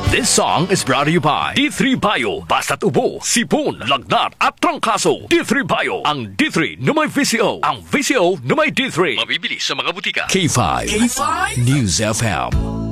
This song is brought to you by D3 Bio. Basta't ubo, sipon, lagnat at trangkaso. D3 Bio. Ang D3 na may VCO. Ang VCO na may D3. Mabibili sa mga butika. K5 News FM.